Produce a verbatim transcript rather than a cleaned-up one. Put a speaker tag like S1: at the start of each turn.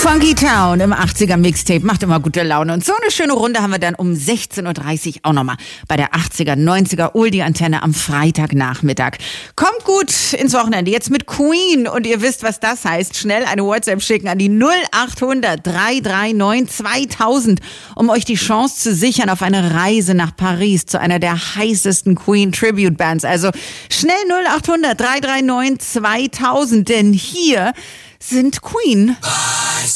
S1: Funky Town im achtziger Mixtape macht immer gute Laune. Und so eine schöne Runde haben wir dann um sechzehn Uhr dreißig auch nochmal bei der achtziger, neunziger Oldie-Antenne am Freitagnachmittag. Kommt gut ins Wochenende. Jetzt mit Queen. Und ihr wisst, was das heißt. Schnell eine WhatsApp schicken an die null acht hundert, drei drei neun, zweitausend, um euch die Chance zu sichern auf eine Reise nach Paris zu einer der heißesten Queen-Tribute-Bands. Also schnell null acht hundert, drei drei neun, zweitausend. Denn hier sind Queen.